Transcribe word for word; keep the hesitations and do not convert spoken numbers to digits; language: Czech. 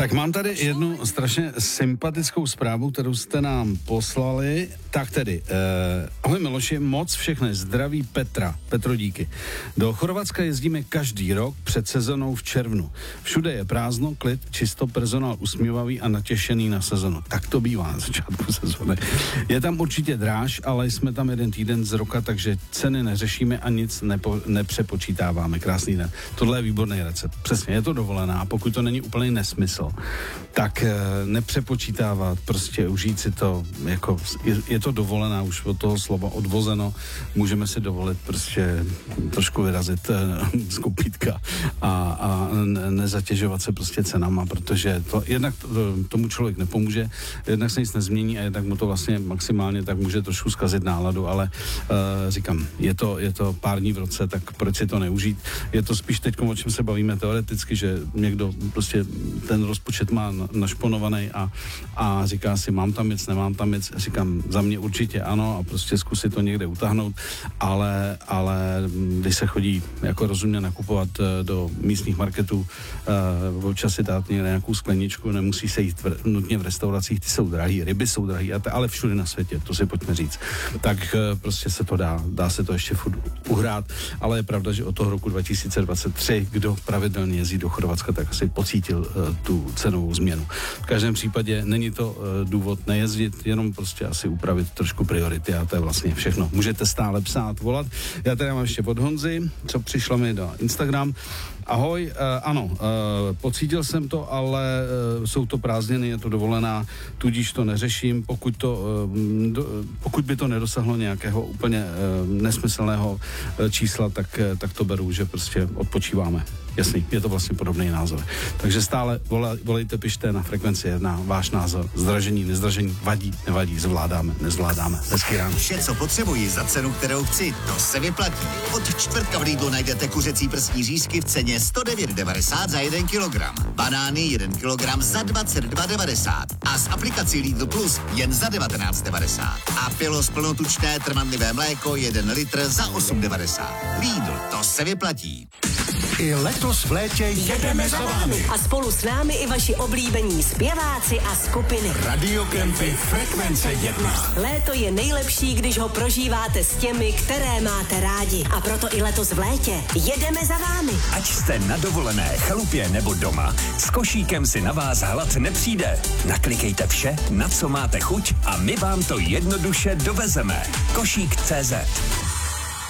Tak mám tady jednu strašně sympatickou zprávu, kterou jste nám poslali. Tak tedy, eh, ahoj Miloši, moc všechny zdraví Petra, Petro díky. Do Chorvatska jezdíme každý rok před sezónou v červnu. Všude je prázdno, klid, čisto, personál usmívavý a natěšený na sezonu. Tak to bývá na začátku sezóny. Je tam určitě dráž, ale jsme tam jeden týden z roka, takže ceny neřešíme a nic nepo, nepřepočítáváme. Krásný den. Tohle je výborný recept. Přesně, je to dovolená, pokud to není úplný nesmysl, tak e, nepřepočítávat, prostě užít si to, jako je, je to dovolená už od toho slova odvozeno, můžeme si dovolit prostě trošku vyrazit e, z kopítka a, a ne, nezatěžovat se prostě cenama, protože to jednak to, tomu člověk nepomůže, jednak se nic nezmění a jednak mu to vlastně maximálně tak může trošku zkazit náladu, ale e, říkám, je to, je to pár dní v roce, tak proč si to neužít? Je to spíš teď, o čem se bavíme teoreticky, že někdo prostě ten rozpočet má našponovaný a, a říká si, mám tam nic, nemám tam nic. Říkám, za mě určitě ano a prostě zkusit to někde utáhnout, ale, ale když se chodí jako rozumně nakupovat do místních marketů, uh, občas si dát někde nějakou skleničku, nemusí se jít v, nutně v restauracích, ty jsou drahý, ryby jsou drahý, ale všude na světě, to si pojďme říct. Tak uh, prostě se to dá, dá se to ještě furt uhrát, ale je pravda, že od toho roku dva tisíce dvacet tři, kdo pravidelně jezdí do Chorvatska, tak asi pocítil uh, tu cenovou změnu. V každém případě není to uh, důvod nejezdit, jenom prostě asi upravit trošku priority a to je vlastně všechno. Můžete stále psát, volat. Já tady mám ještě od Honzy, co přišlo mi do Instagram. Ahoj, uh, ano, uh, pocítil jsem to, ale uh, jsou to prázdniny, je to dovolená, tudíž to neřeším, pokud, to, uh, do, pokud by to nedosahlo nějakého úplně uh, nesmyslného uh, čísla, tak, uh, tak to beru, že prostě odpočíváme. Jasný, je to vlastně podobný názor. Takže stále volej, volejte, pište na frekvenci jedna, váš názor, zdražení, nezdražení, vadí, nevadí, zvládáme, nezvládáme. Hezký ráno. Vše, co potřebuji za cenu, kterou chci, to se vyplatí. Od čtvrtka v Lidlu najdete kuřecí prsní řízky v ceně sto devět devadesát za jeden kilogram. Banány jeden kilogram za dvacet dva devadesát. A s aplikací Lidl Plus jen za devatenáct devadesát. A Pilos plnotučné trvanlivé mléko jeden litr za osm devadesát. Lidl, to se vyplatí. I letos v létě jedeme za vámi. A spolu s námi i vaši oblíbení zpěváci a skupiny. Radiokempy Frekvence jedna. Léto je nejlepší, když ho prožíváte s těmi, které máte rádi. A proto i letos v létě jedeme za vámi. Ať jste na dovolené, chalupě nebo doma, s košíkem si na vás hlad nepřijde. Naklikejte vše, na co máte chuť a my vám to jednoduše dovezeme. Košík tečka cé zet